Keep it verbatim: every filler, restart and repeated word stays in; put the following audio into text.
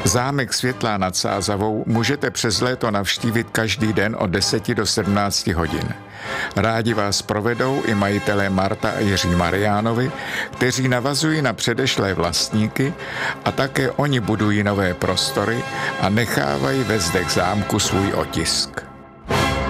Zámek Světlá nad Sázavou můžete přes léto navštívit každý den od deseti do sedmnácti hodin. Rádi vás provedou i majitelé Marta a Jiří Mariánovi, kteří navazují na předešlé vlastníky a také oni budují nové prostory a nechávají ve zdech zámku svůj otisk.